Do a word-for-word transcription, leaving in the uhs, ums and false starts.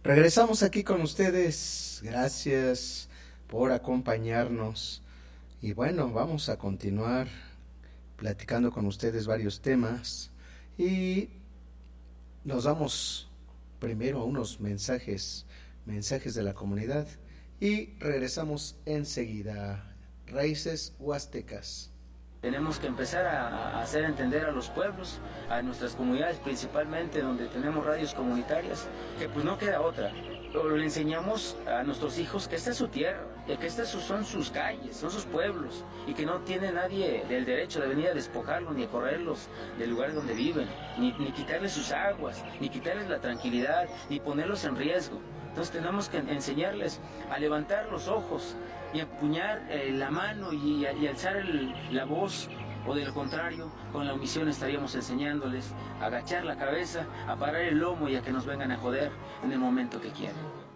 Regresamos aquí con ustedes. Gracias por acompañarnos. Y bueno, vamos a continuar platicando con ustedes varios temas. Y nos vamos primero a unos mensajes, mensajes de la comunidad. Y regresamos enseguida. Raíces Huastecas. Tenemos que empezar a, a hacer entender a los pueblos, a nuestras comunidades principalmente, donde tenemos radios comunitarias, que pues no queda otra. Lo, le enseñamos a nuestros hijos que esta es su tierra, que estas son sus calles, son sus pueblos, y que no tiene nadie el derecho de venir a despojarlos, ni a correrlos del lugar donde viven, ni, ni quitarles sus aguas, ni quitarles la tranquilidad, ni ponerlos en riesgo. Entonces tenemos que enseñarles a levantar los ojos y a empuñar eh, la mano y, y alzar el, la voz, o de lo contrario, con la omisión estaríamos enseñándoles a agachar la cabeza, a parar el lomo y a que nos vengan a joder en el momento que quieran.